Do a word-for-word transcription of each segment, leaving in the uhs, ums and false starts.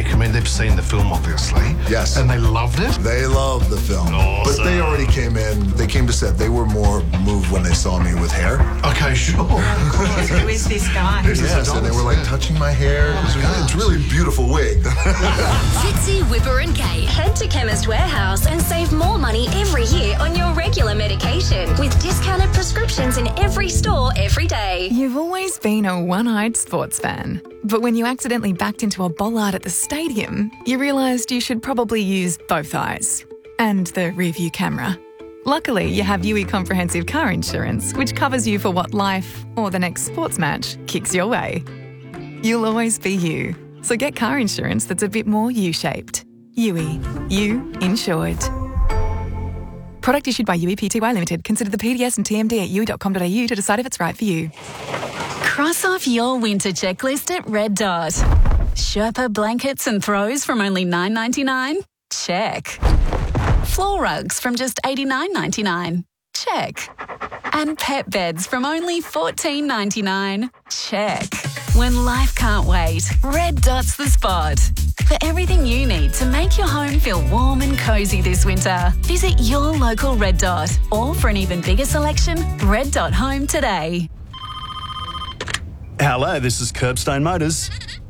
Nick, I mean, they've seen the film, obviously. Yes. And they loved it? They loved the film. Awesome. But they already came in, they came to set, they were more moved when they saw me with hair. Okay, sure. Who is this guy? Yes, and they were like touching my hair. Oh, it was, my it's really beautiful wig. Fitzy, Whipper and Kate. Head to Chemist Warehouse and save more money every year on your regular medication with discounted prescriptions in every store every day. You've always been a one-eyed sports fan. But when you accidentally backed into a bollard at the stadium, you realised you should probably use both eyes. And the rear-view camera. Luckily, you have U E Comprehensive Car Insurance, which covers you for what life, or the next sports match, kicks your way. You'll always be you. So get car insurance that's a bit more U-shaped. U E. You insured. Product issued by U E P T Y Limited. Consider the P D S and T M D at u e dot com dot a u to decide if it's right for you. Cross off your winter checklist at Red Dot. Sherpa blankets and throws from only nine ninety-nine? Check. Floor rugs from just eighty-nine ninety-nine? Check. And pet beds from only fourteen ninety-nine? Check. When life can't wait, Red Dot's the spot. For everything you need to make your home feel warm and cosy this winter, visit your local Red Dot. Or for an even bigger selection, Red Dot Home today. Hello, this is Curbstone Motors.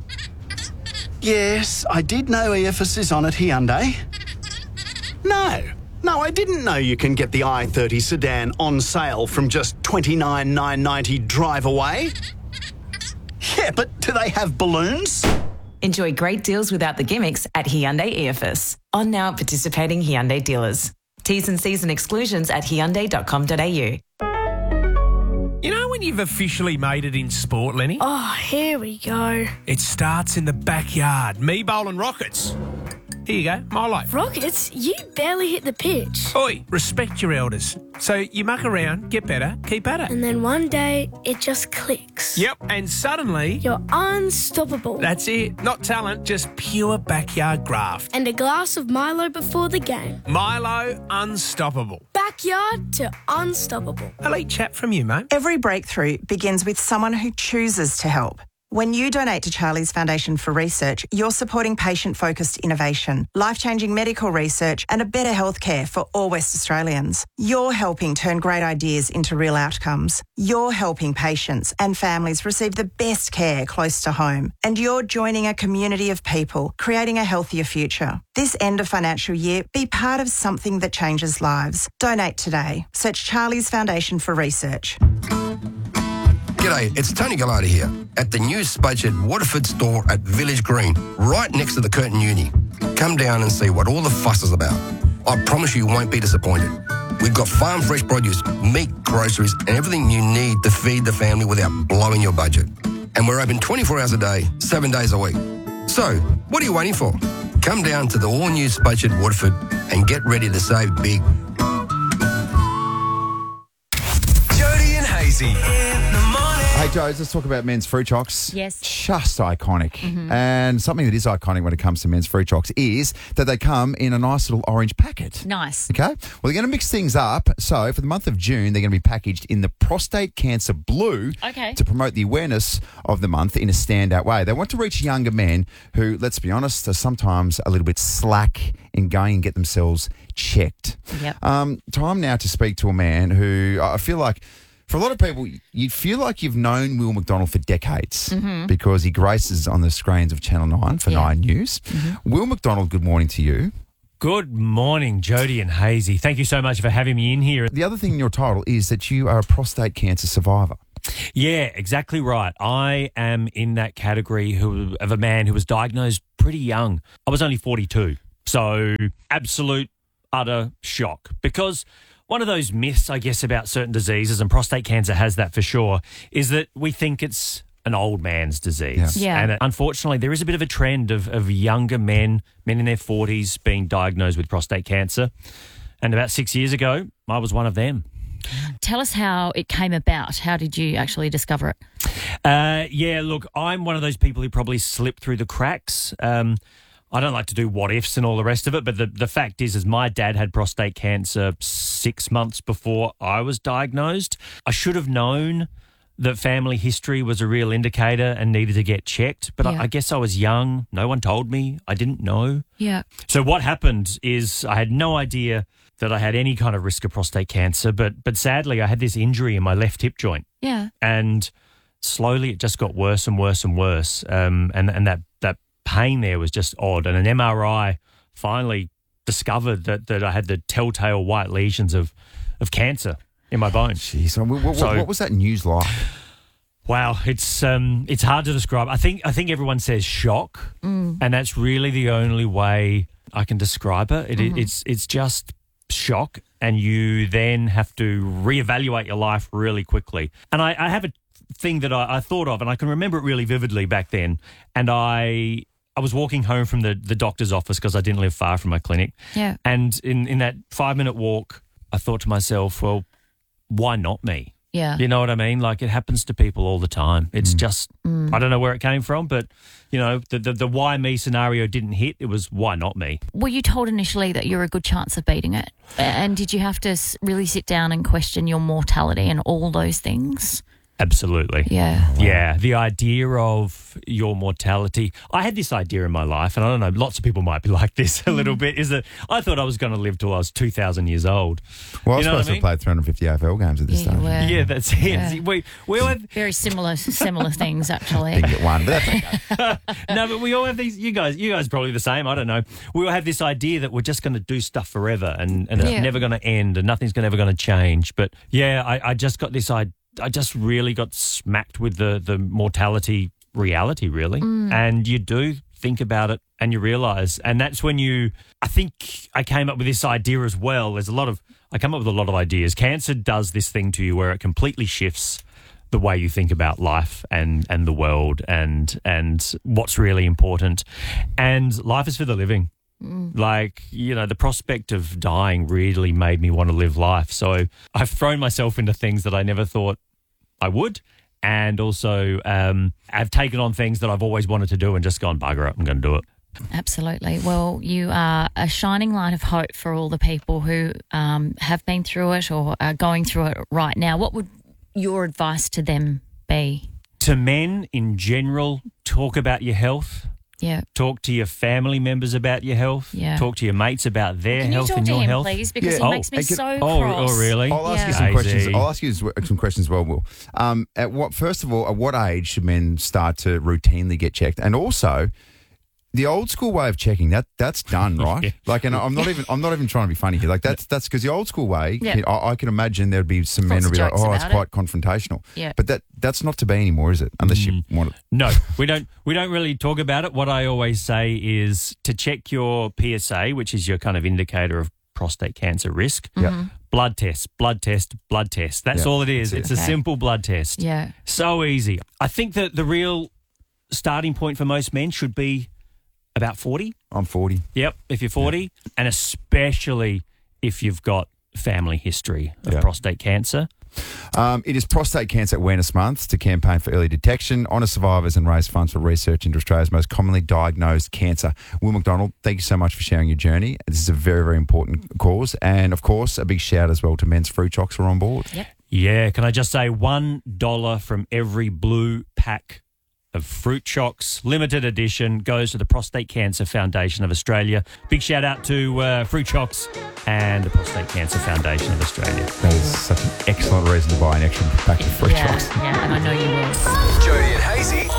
Yes, I did know E F S is on at Hyundai. No, no, I didn't know you can get the i thirty sedan on sale from just twenty-nine thousand nine hundred ninety dollars drive away. Yeah, but do they have balloons? Enjoy great deals without the gimmicks at Hyundai E F S. On now at participating Hyundai dealers. T's and C's and exclusions at hyundai dot com dot a u. You know when you've officially made it in sport, Lenny? Oh, here we go. It starts in the backyard. Me bowling rockets. Here you go, Milo. Rockets? You barely hit the pitch. Oi, respect your elders. So you muck around, get better, keep at it. And then one day, it just clicks. Yep, and suddenly... You're unstoppable. That's it. Not talent, just pure backyard graft. And a glass of Milo before the game. Milo, unstoppable. Backyard to unstoppable. Elite chat from you, mate. Every breakthrough begins with someone who chooses to help. When you donate to Charlie's Foundation for Research, you're supporting patient-focused innovation, life-changing medical research and a better healthcare for all West Australians. You're helping turn great ideas into real outcomes. You're helping patients and families receive the best care close to home. And you're joining a community of people, creating a healthier future. This end of financial year, be part of something that changes lives. Donate today. Search Charlie's Foundation for Research. G'day, it's Tony Gallardi here at the new Spudshed Waterford store at Village Green, right next to the Curtin Uni. Come down and see what all the fuss is about. I promise you won't be disappointed. We've got farm fresh produce, meat, groceries and everything you need to feed the family without blowing your budget. And we're open twenty-four hours a day, seven days a week. So, what are you waiting for? Come down to the all-new Spudshed Waterford and get ready to save big. Jody and Hazy. Hey, Joes, let's talk about men's fruit chocks. Yes. Just iconic. Mm-hmm. And something that is iconic when it comes to men's fruit chocks is that they come in a nice little orange packet. Nice. Okay? Well, they're going to mix things up. So, for the month of June, they're going to be packaged in the prostate cancer blue Okay. to promote the awareness of the month in a standout way. They want to reach younger men who, let's be honest, are sometimes a little bit slack in going and get themselves checked. Yep. Um, time now to speak to a man who I feel like, for a lot of people, you feel like you've known Will McDonald for decades Mhm. because he graces on the screens of Channel nine for Yeah. Nine News. Mm-hmm. Will McDonald, good morning to you. Good morning, Jody and Hazy. Thank you so much for having me in here. The other thing in your title is that you are a prostate cancer survivor. Yeah, exactly right. I am in that category who, of a man who was diagnosed pretty young. I was only forty-two. So absolute, utter shock. Because one of those myths, I guess, about certain diseases, and prostate cancer has that for sure, is that we think it's an old man's disease. Yeah. Yeah. And uh, unfortunately, there is a bit of a trend of, of younger men, men in their forties, being diagnosed with prostate cancer. And about six years ago, I was one of them. Tell us how it came about. How did you actually discover it? Uh, yeah, look, I'm one of those people who probably slipped through the cracks. Um, I don't like to do what ifs and all the rest of it, but the, the fact is, is my dad had prostate cancer six months before I was diagnosed. I should have known that family history was a real indicator and needed to get checked. But Yeah. I, I guess I was young. No one told me. I didn't know. Yeah. So what happened is I had no idea that I had any kind of risk of prostate cancer. But but sadly, I had this injury in my left hip joint. Yeah. And slowly it just got worse and worse and worse. Um, and, and that, that pain there was just odd. And an M R I finally discovered that, that I had the telltale white lesions of, of cancer in my bones. Jeez, what, what, So- what was that news like? Wow, it's um, it's hard to describe. I think I think everyone says shock, Mm. and that's really the only way I can describe it. it Mhm. It's it's just shock, and you then have to reevaluate your life really quickly. And I, I have a thing that I, I thought of, and I can remember it really vividly back then. And I I was walking home from the the doctor's office because I didn't live far from my clinic. Yeah. And in in that five minute walk, I thought to myself, well, why not me? Yeah. You know what I mean? Like, it happens to people all the time. It's just, Mm. I don't know where it came from, but, you know, the, the the why me scenario didn't hit. It was why not me? Were you told initially that you're a good chance of beating it? And did you have to s- really sit down and question your mortality and all those things? Absolutely. Yeah. Yeah. The idea of your mortality. I had this idea in my life, and I don't know, lots of people might be like this a little bit, is that I thought I was going to live till I was two thousand years old. Well, I was You know what supposed I mean? to have played three hundred fifty A F L games at this Yeah, you stage. were. Yeah, that's it. Yeah. We, we all have, Very similar similar things, actually. Didn't get one, but that's okay. no, but we all have these. You guys, you guys probably the same. I don't know. We all have this idea that we're just going to do stuff forever, and, and Yeah. it's never going to end, and nothing's gonna, ever going to change. But yeah, I, I just got this. I I just really got smacked with the the mortality reality, really, Mm. and you do think about it, and you realise, and that's when you. I think I came up with this idea as well. There's a lot of. I come up with a lot of ideas. Cancer does this thing to you where it completely shifts the way you think about life and, and the world and and what's really important. And life is for the living. Mm. Like, you know, the prospect of dying really made me want to live life. So I've thrown myself into things that I never thought I would. And also um, I've taken on things that I've always wanted to do and just gone, bugger it, I'm going to do it. Absolutely. Well, you are a shining light of hope for all the people who um, have been through it or are going through it right now. What would your advice to them be? To men in general, talk about your health. Yeah. Talk to your family members about your health. Yeah. Talk to your mates about their Can you health talk and to your him, health. please? Because Yeah. he makes me Oh, it can- so Oh, cross. oh, really? I'll ask Yeah. you some Daisy. questions. I'll ask you some questions as well, Will. Um, at what? First of all, at what age should men start to routinely get checked? And also, the old school way of checking that that's done, right? Yeah. Like, and I'm not even I'm not even trying to be funny here. Like, that's that's because the old school way. Yeah. I, I can imagine there'd be some men Lots who'd be of like, jokes oh, it's about quite confrontational. Yeah. But that that's not to be anymore, is it? Unless you want it. No, we don't. We don't really talk about it. What I always say is to check your P S A, which is your kind of indicator of prostate cancer risk. Yeah. Mhm. Blood test, blood test, blood test. That's Yeah, all it is. that's It's it. a Okay. simple blood test. Yeah. So easy. I think that the real starting point for most men should be about forty. I'm forty. Yep, if you're forty, and especially if you've got family history of Yeah. prostate cancer. Um, it is Prostate Cancer Awareness Month to campaign for early detection, honour survivors and raise funds for research into Australia's most commonly diagnosed cancer. Will McDonald, thank you so much for sharing your journey. This is a very, very important cause. And, of course, a big shout as well to Men's Fruit Chocks who are on board. Yep. Yeah, can I just say one dollar from every blue pack of Fruit Chocks, limited edition, goes to the Prostate Cancer Foundation of Australia. Big shout out to uh, Fruit Chocks and the Prostate Cancer Foundation of Australia. That is such an excellent reason to buy an extra pack of Fruit Yeah. Chocks. Yeah. And